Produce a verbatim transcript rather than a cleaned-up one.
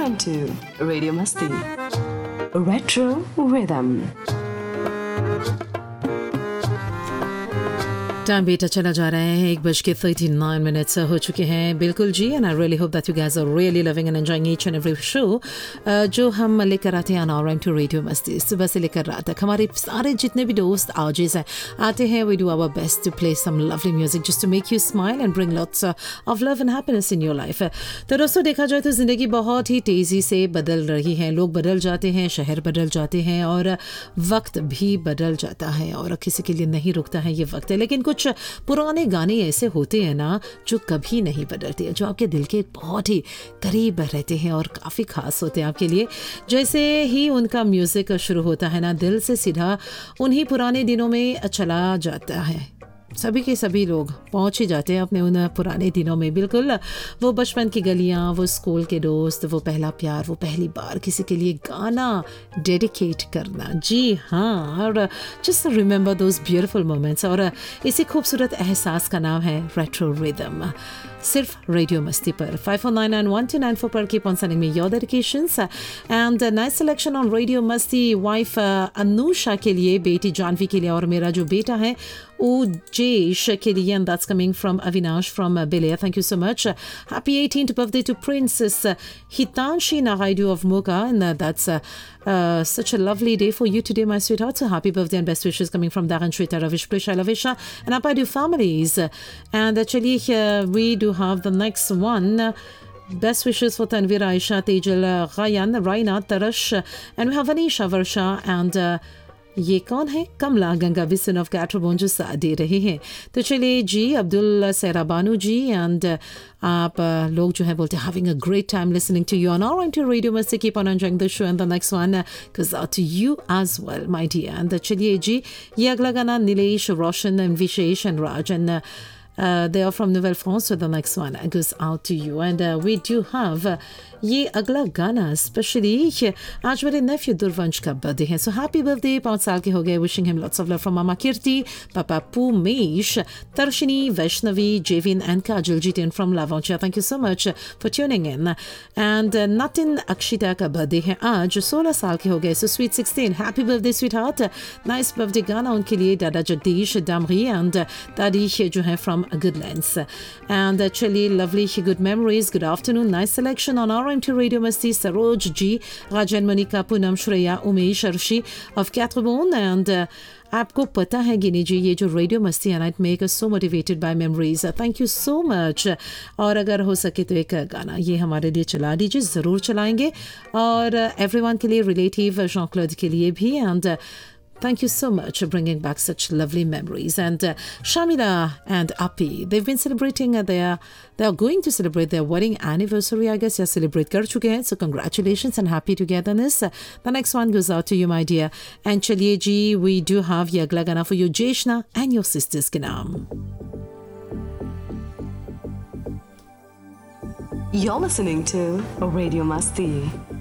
into Radio Masti. Retro Rhythm. Time बेटा चला जा रहा है एक बज के थर्टी नाइन मिनट्स हो चुके हैं बिल्कुल जी and I really hope that you guys are really loving and enjoying each and every show जो हम लेकर आते हैं ऑन आवर टू रेडियो मस्ती सुबह से लेकर रात तक हमारे सारे जितने भी दोस्त आरजेस हैं आते हैं we do our best to play some lovely music just to make you smile and bring lots of love and happiness in your life. तो दोस्तों देखा जाए तो ज़िंदगी बहुत ही तेज़ी से बदल रही है, लोग बदल जाते हैं, शहर बदल जाते हैं और वक्त भी बदल जाता है और किसी के लिए नहीं रुकता है ये वक्त है। लेकिन कुछ पुराने गाने ऐसे होते हैं ना जो कभी नहीं बदलते, जो आपके दिल के बहुत ही करीब रहते हैं और काफ़ी खास होते हैं आपके लिए। जैसे ही उनका म्यूज़िक शुरू होता है ना दिल से सीधा उन्हीं पुराने दिनों में चला जाता है। सभी के सभी लोग पहुंच ही जाते हैं अपने उन पुराने दिनों में। बिल्कुल वो बचपन की गलियां, वो स्कूल के दोस्त, वो पहला प्यार, वो पहली बार किसी के लिए गाना डेडिकेट करना। जी हाँ, और just remember those beautiful moments. और इसी खूबसूरत एहसास का नाम है रेट्रो रिदम, सिर्फ रेडियो मस्ती पर। Five four nine nine one two nine four पर keep on sending me your dedications and nice selection on radio मस्ती। वाइफ अनुषा के लिए, बेटी जानवी के लिए और मेरा जो बेटा है Ujesh के लिए, and that's coming from Avinash from uh, Belair. Thank you so much. Uh, happy eighteenth birthday to Princess uh, Hitanshi Nagaidu of Mocha, and uh, that's uh, uh, such a lovely day for you today, my sweetheart. So happy birthday and best wishes coming from Daran Shrita Ravish Prisha Lavisha and Apadu families. Uh, and actually uh, we do have the next one. Uh, Best wishes for Tanvir, Aisha, Tejal, uh, Ryan, Raina, Tarash, uh, and we have Anisha, Varsha, and uh, ये कौन है? कमला गंगा बिसन of कैटरबोन जो साथ दे रहे हैं। तो चलिए जी, अब्दुल सहरा बानू जी एंड आप uh, लोग जो है बोलते हैं having a great time listening to you on our to radio मस्ती। Keep on enjoying the show and the next one goes out to you as well my dear. And चलिए जी, ये अगला गाना नीलेश, रोशन and wishes and Raj and Uh, they are from Nouvelle France, so the next one goes out to you. And uh, we do have uh, ये अगला गाना specially आज मेरे नेफ्यू दुर्वंश का बर्थडे है। सो हैप्पी बर्थडे, पाँच साल के हो गए। Wishing him lots of love from मामा कीर्ति, पापा पुमेश, तर्शनी, Vaishnavi, जेविन and Kajal Jitan from लावंचिया। Thank you so much for tuning in. And नतिन Akshita का बर्थडे है आज, सोलह साल के हो गए। So sweet sixteen, happy birthday sweet heart. Nice birthday गाना उनके लिए, दादा जगदीश दामरी एंड दादी जो है from Goodlands. And actually lovely good memories. Good afternoon. Nice selection on R M T Radio Masti. Saroj G, Rajan Monika, Punam Shreya, Umesh Arshi of Catrebon. And uh, आपको पता है गिनी जी, ये जो रेडियो मस्ती है ना, it make us so motivated by memories. Thank you so much. और अगर हो सके तो एक गाना ये हमारे लिए चला दीजिए, ज़रूर चलाएंगे। और एवरीवन के लिए, रिलेटिव जॉन क्लॉड के लिए भी। And thank you so much for bringing back such lovely memories. And uh, Shamila and Api, they've been celebrating uh, their, they are going to celebrate their wedding anniversary, I guess. Yeah, celebrate kar chuke hain. So congratulations and happy togetherness. Uh, the next one goes out to you, my dear. And chaliye ji, we do have ye agla gana for you, Jeshna and your sisters ke naam. You're listening to Radio Masti.